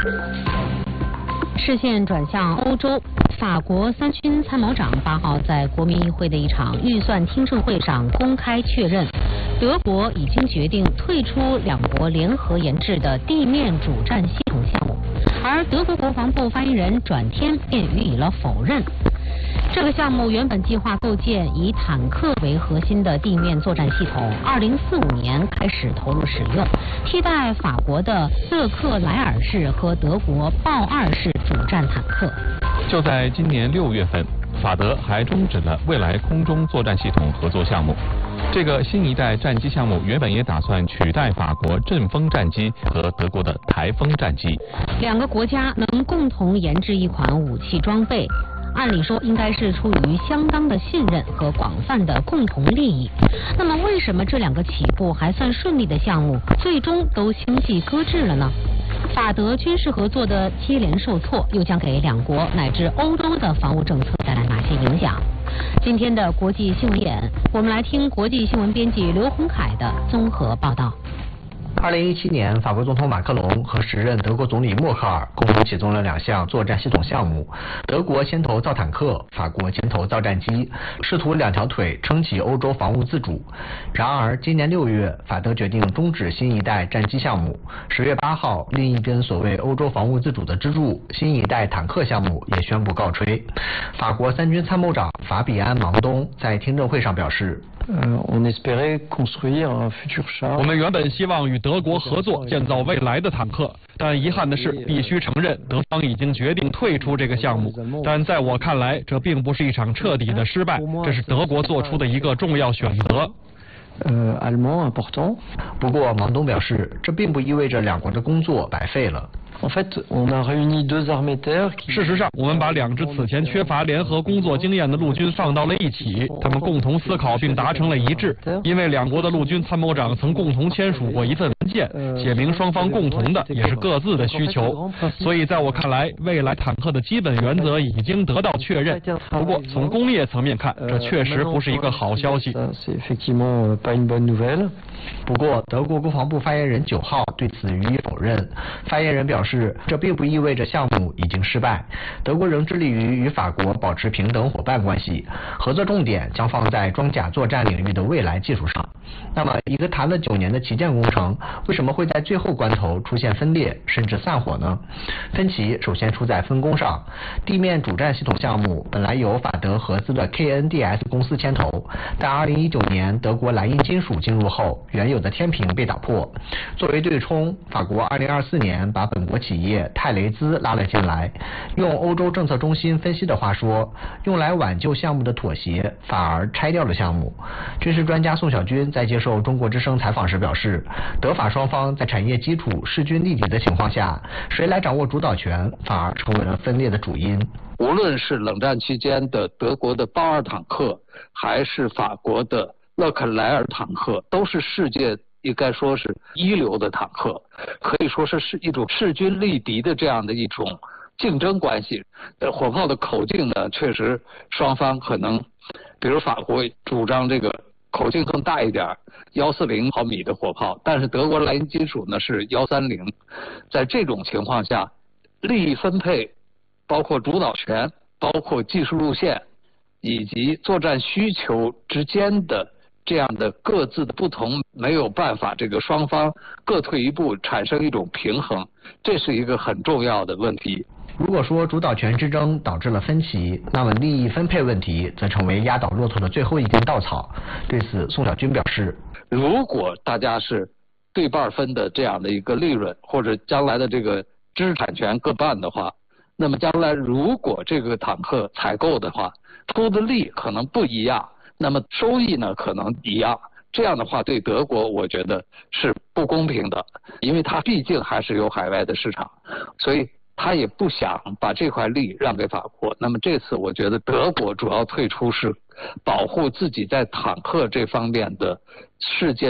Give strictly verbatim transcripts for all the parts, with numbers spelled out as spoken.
视线转向欧洲，法国三军参谋长八号在国民议会的一场预算听证会上公开确认，德国已经决定退出两国联合研制的地面主战系统项目，而德国国防部发言人转天便予以了否认。这个项目原本计划构建以坦克为核心的地面作战系统，二零四五年开始投入使用，替代法国的勒克莱尔式和德国豹二式主战坦克。 就在今年六月份，法德还终止了未来空中作战系统合作项目。这个新一代战机项目原本也打算取代法国阵风战机和德国的台风战机。 两个国家能共同研制一款武器装备，按理说应该是出于相当的信任和广泛的共同利益。那么为什么这两个起步还算顺利的项目最终都相继搁置了呢？法德军事合作的接连受挫，又将给两国乃至欧洲的防务政策带来哪些影响？今天的国际新闻点，我们来听国际新闻编辑刘洪凯的综合报道。 二零一七年，法国总统马克龙和时任德国总理默克尔共同启动了两项作战系统项目，德国先头造坦克，法国先头造战机，试图两条腿撑起欧洲防务自主。然而，今年六月，法德决定终止新一代战机项目。十月八号，另一根所谓欧洲防务自主的支柱——新一代坦克项目也宣布告吹。法国三军参谋长法比安·芒东在听证会上表示。 我们原本希望与德国合作建造未来的坦克，但遗憾的是，必须承认德方已经决定退出这个项目。但在我看来，这并不是一场彻底的失败，这是德国做出的一个重要选择。 不过，芒东表示，这并不意味着两国的工作白费了。 事实上，我们把两支此前缺乏联合工作经验的陆军放到了一起，他们共同思考并达成了一致。因为两国的陆军参谋长曾共同签署过一份文件，写明双方共同的也是各自的需求。所以在我看来，未来坦克的基本原则已经得到确认。不过，从工业层面看，这确实不是一个好消息。 不过，德国国防部发言人九号对此予以否认。发言人表示，这并不意味着项目已经失败。德国仍致力于与法国保持平等伙伴关系，合作重点将放在装甲作战领域的未来技术上。那么，一个谈了九年的旗舰工程，为什么会在最后关头出现分裂甚至散伙呢？分歧首先出在分工上。地面主战系统项目本来由法德合资的 K N D S 公司牵头，但二零一九年德国莱茵金属进入后，原有的天平被打破。作为对冲，法国二零二四年把本国企业泰雷兹拉了进来。用欧洲政策中心分析的话说，用来挽救项目的妥协反而拆掉了项目。军事专家宋小军在接受中国之声采访时表示，德法双方在产业基础势均力敌的情况下，谁来掌握主导权反而成为了分裂的主因。 无论是冷战期间的德国的豹二坦克，还是法国的勒克莱尔坦克，都是世界应该说是一流的坦克，可以说是是一种势均力敌的这样的一种竞争关系。呃，火炮的口径呢，确实双方可能，比如法国主张这个口径更大一点，幺四零毫米的火炮，但是德国莱茵金属呢是幺三零。在这种情况下，利益分配，包括主导权，包括技术路线，以及作战需求之间的这样的各自的不同，没有办法这个双方各退一步产生一种平衡，这是一个很重要的问题。 如果说主导权之争导致了分歧，那么利益分配问题则成为压倒骆驼的最后一根稻草。对此，宋小军表示， 如果大家是对半分的这样的一个利润，或者将来的这个知识产权各半的话，那么将来如果这个坦克采购的话，出的力可能不一样，那么收益呢可能一样。这样的话对德国我觉得是不公平的，因为它毕竟还是有海外的市场，所以他也不想把这块利让给法国。那么这次我觉得德国主要退出是保护自己在坦克这方面的世界的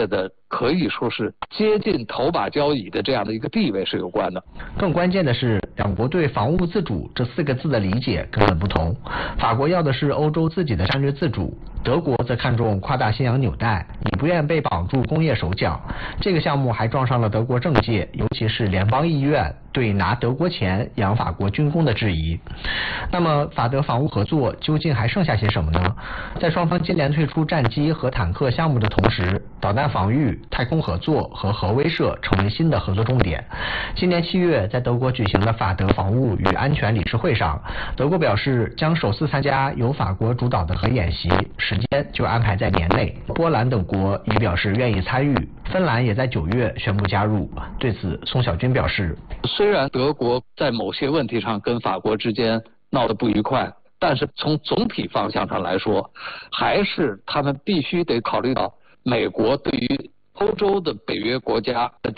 可以说是接近头把交椅的这样的一个地位是有关的。 更关键的是，两国对防务自主这四个字的理解根本不同。法国要的是欧洲自己的战略自主，德国则看重夸大信仰纽带，你不愿被绑住工业手脚。这个项目还撞上了德国政界，尤其是联邦议院对拿德国钱养法国军工的质疑。那么法德防务合作究竟还剩下些什么呢？在双方接连退出战机和坦克项目的同时，导弹防御、太空合作和核威慑成为新的合作重点。今年七月，在德国举行的法德防务与安全理事会上，德国表示将首次参加由法国主导的核演习，时间就安排在年内。波兰等国已表示愿意参与，芬兰也在九月宣布加入。对此，宋小军表示， 虽然德国在某些问题上跟法国之间闹得不愉快，但是从总体方向上来说，还是他们必须得考虑到美国对于欧洲的北约国家的